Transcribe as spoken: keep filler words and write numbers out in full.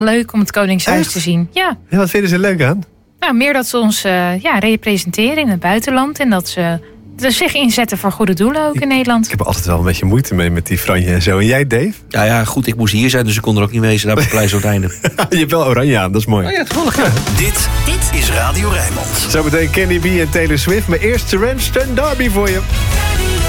leuk om het Koningshuis Echt? te zien. Ja. Ja, wat vinden ze er leuk aan? Nou, meer dat ze ons uh, ja, representeren in het buitenland. En dat ze, dat ze zich inzetten voor goede doelen ook in Nederland. Ik heb er altijd wel een beetje moeite mee met die franje en zo. En jij, Dave? Ja, ja, goed, ik moest hier zijn, dus ik kon er ook niet wezen. Daar op het Plein Je hebt wel oranje aan, dat is mooi. Oh ja, toevallig. Ja. Dit, dit is Radio Rijnmond. Zometeen Kenny B en Taylor Swift. Maar eerst Terence Trent D'Arby voor je.